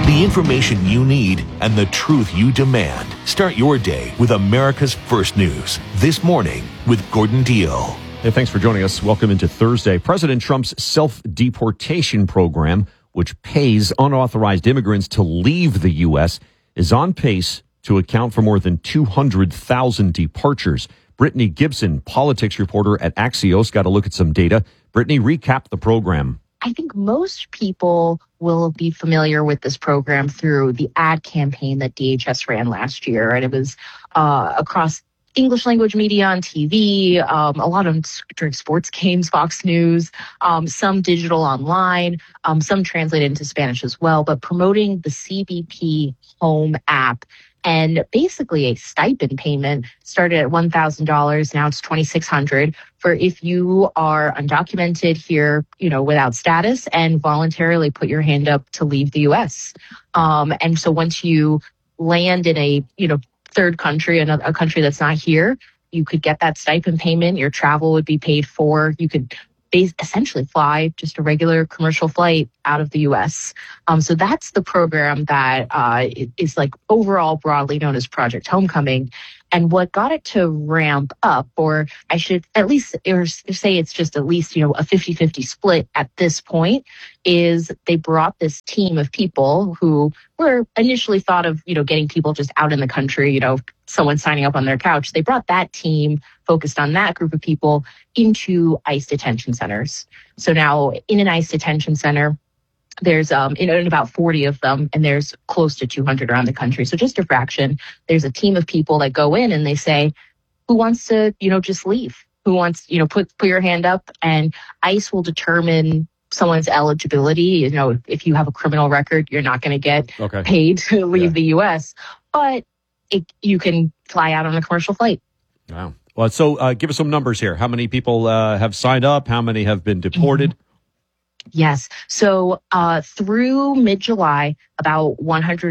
The information you need and the truth you demand. Start your day with America's First News. This morning with Gordon Deal. Hey, thanks for joining us. Welcome into Thursday. President Trump's self-deportation program, which pays unauthorized immigrants to leave the U.S., is on pace to account for more than 200,000 departures. Brittany Gibson, politics reporter at Axios, got a look at some data. Brittany, recap the program. I think most people will be familiar with this program through the ad campaign that DHS ran last year. And it was across English language media on TV, a lot of during sports games, Fox News, some digital online, some translated into Spanish as well, but promoting the CBP Home app. And basically a stipend payment started at $1,000. Now it's $2,600 for if you are undocumented here, without status and voluntarily put your hand up to leave the U.S. And so once you land in a, third country, a country that's not here, you could get that stipend payment. Your travel would be paid for. You could essentially fly just a regular commercial flight out of the U.S. So that's the program that is like overall broadly known as Project Homecoming. And what got it to ramp up, or I should at least say it's just at least, a 50-50 split at this point, is they brought this team of people who were initially thought of, getting people just out in the country, someone signing up on their couch. They brought that team focused on that group of people into ICE detention centers. So now in an ICE detention center, there's in about 40 of them, and there's close to 200 around the country. So just a fraction. There's a team of people that go in and they say, who wants to, just leave? Who wants, put your hand up, and ICE will determine someone's eligibility. If you have a criminal record, you're not going to get paid to leave the U.S., but you can fly out on a commercial flight. Wow. Well, so give us some numbers here. How many people have signed up? How many have been deported? Mm-hmm. Yes. So through mid-July, about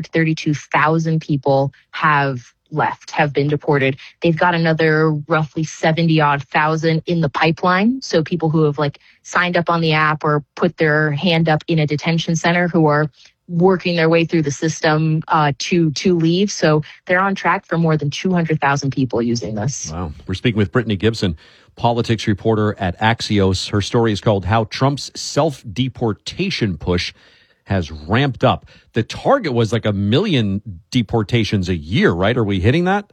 132,000 people have been deported. They've got another roughly 70-odd thousand in the pipeline. So people who have signed up on the app or put their hand up in a detention center who are working their way through the system to leave. So they're on track for more than 200,000 people using this. Wow. We're speaking with Brittany Gibson, politics reporter at Axios. Her story is called How Trump's Self-Deportation Push Has Ramped Up. The target was 1 million deportations a year, right? Are we hitting that?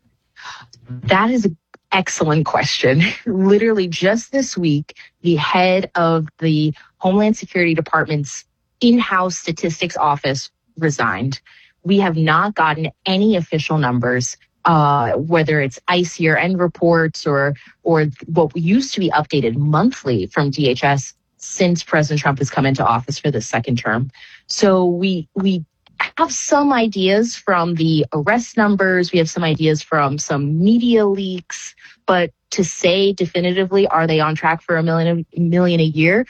That is an excellent question. Literally just this week, the head of the Homeland Security Department's in-house statistics office resigned. We have not gotten any official numbers, whether it's ICE year-end reports or what used to be updated monthly from DHS since President Trump has come into office for the second term. So we have some ideas from the arrest numbers. We have some ideas from some media leaks, but to say definitively, are they on track for a million a year?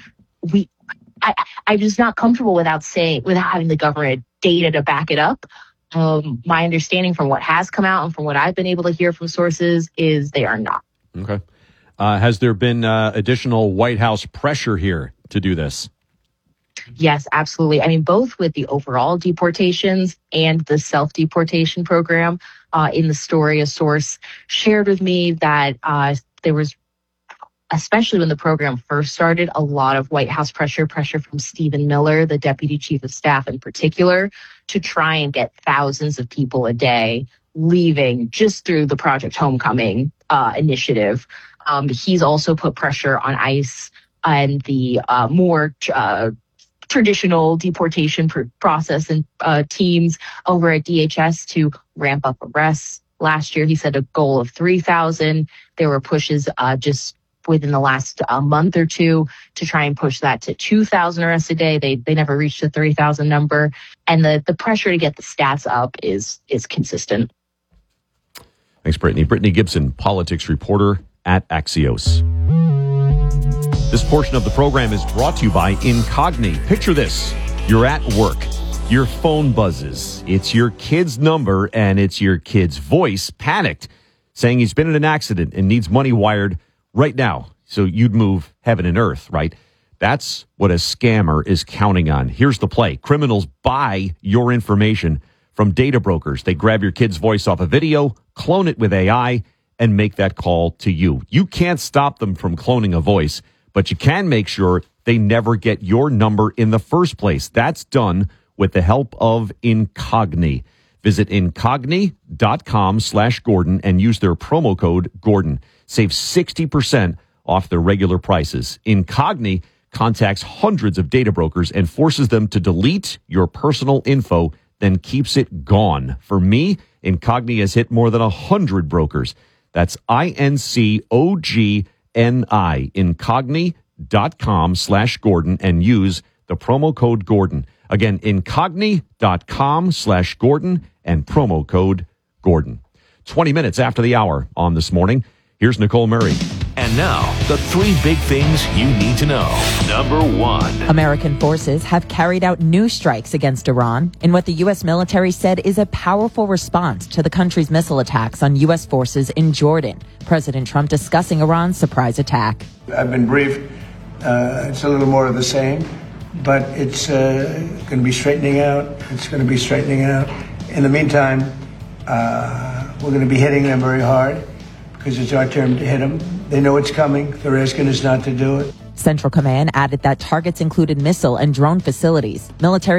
I'm just not comfortable without having the government data to back it up. My understanding from what has come out and from what I've been able to hear from sources is they are not. Okay. Has there been additional White House pressure here to do this? Yes, absolutely. I mean, both with the overall deportations and the self-deportation program. In the story, a source shared with me that there was, especially when the program first started, a lot of White House pressure from Stephen Miller, the deputy chief of staff in particular, to try and get thousands of people a day leaving just through the Project Homecoming initiative. He's also put pressure on ICE and the more traditional deportation process and teams over at DHS to ramp up arrests. Last year, he said a goal of 3,000. There were pushes just within the last month or two to try and push that to 2,000 arrests a day. They never reached the 3,000 number. And the pressure to get the stats up is consistent. Thanks, Brittany. Brittany Gibson, politics reporter at Axios. This portion of the program is brought to you by Incogni. Picture this. You're at work. Your phone buzzes. It's your kid's number, and it's your kid's voice, panicked, saying he's been in an accident and needs money wired right now. So you'd move heaven and earth, right? That's what a scammer is counting on. Here's the play. Criminals buy your information from data brokers. They grab your kid's voice off a video, clone it with AI, and make that call to you. You can't stop them from cloning a voice, but you can make sure they never get your number in the first place. That's done with the help of Incogni. Visit Incogni.com/Gordon and use their promo code Gordon. Save 60% off their regular prices. Incogni contacts hundreds of data brokers and forces them to delete your personal info, then keeps it gone. For me, Incogni has hit more than 100 brokers. That's Incogni, Incogni.com/Gordon, and use the promo code Gordon. Again, Incogni.com/Gordon and promo code Gordon. 20 minutes after the hour on This Morning. Here's Nicole Murray. And now, the three big things you need to know. Number one. American forces have carried out new strikes against Iran in what the U.S. military said is a powerful response to the country's missile attacks on U.S. forces in Jordan. President Trump discussing Iran's surprise attack. I've been briefed. It's a little more of the same, but it's going to be straightening out. It's going to be straightening out. In the meantime, we're going to be hitting them very hard because it's our turn to hit them. They know it's coming. They're asking us not to do it. Central Command added that targets included missile and drone facilities, military